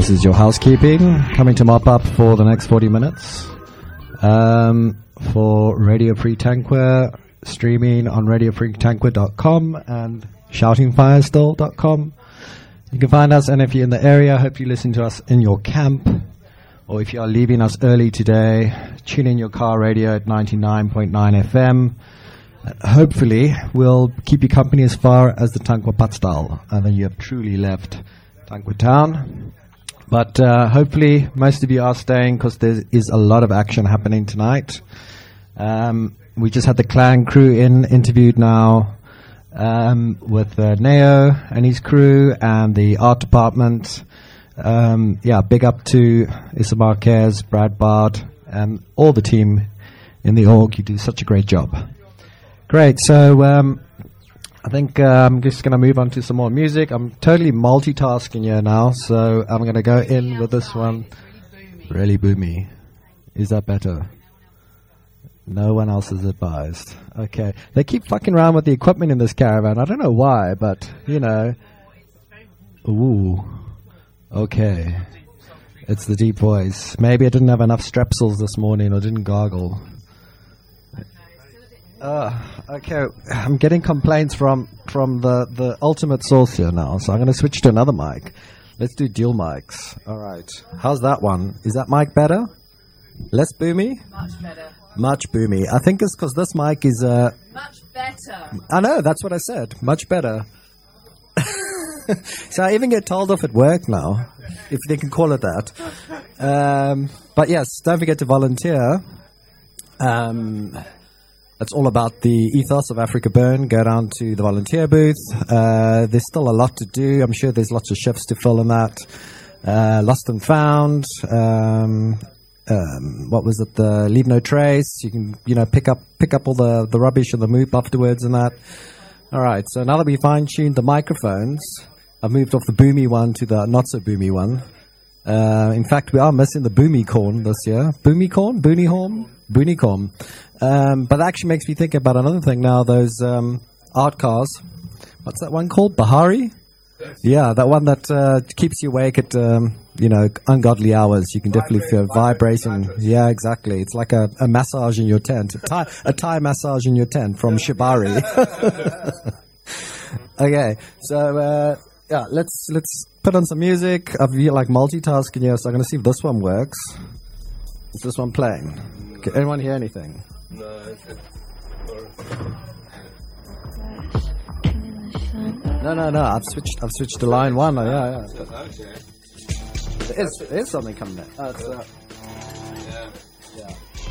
This is your housekeeping, coming to mop up for the next 40 minutes. For Radio Free Tanqueray, streaming on radiofreetanqueray.com and shoutingfirestill.com. You can find us, and if you're in the area, hope you listen to us in your camp, or if you are leaving us early today, tune in your car radio at 99.9 FM. Hopefully, we'll keep you company as far as the Tanqueray Patsdal, and then you have truly left Tanqueray town. But hopefully, most of you are staying because there is a lot of action happening tonight. We just had the Clan crew interviewed now with Neo and his crew and the art department. Big up to Issa Marquez, Brad Bard, and all the team in the org. You do such a great job. Great, so I think I'm just going to move on to some more music. I'm totally multitasking here now, so I'm going to go in with this one. Really boomy. Is that better? No one else is advised. Okay. They keep fucking around with the equipment in this caravan. I don't know why, but, you know. Ooh. Okay. It's the deep voice. Maybe I didn't have enough strepsils this morning or didn't gargle. Okay, I'm getting complaints from the ultimate source here now, so I'm going to switch to another mic. Let's do dual mics. All right. How's that one? Is that mic better? Less boomy? Much better. Much boomy. I think it's because this mic is... much better. I know, that's what I said. Much better. So I even get told off at work now, if they can call it that. But yes, don't forget to volunteer. It's all about the ethos of Africa Burn. Go down to the volunteer booth. There's still a lot to do. I'm sure there's lots of shifts to fill in that. Lost and Found. What was it? The Leave No Trace. You can, pick up all the rubbish and the moop afterwards and that. All right. So now that we fine-tuned the microphones, I've moved off the boomy one to the not-so-boomy one. In fact, we are missing the boomy corn this year. Boomy corn? Boonie horn? Boonie corn. But that actually makes me think about another thing now, those art cars. What's that one called? Bahari? Yeah, that one that keeps you awake at, ungodly hours. You can definitely feel vibration. Yeah, exactly. It's like a massage in your tent. A Thai massage in your tent from Shibari. Okay, so, let's put on some music. I've like multitasking here, so I'm going to see if this one works. Is this one playing? Can anyone hear anything? No, it's No. I've switched to line one. Yeah. There is something coming in.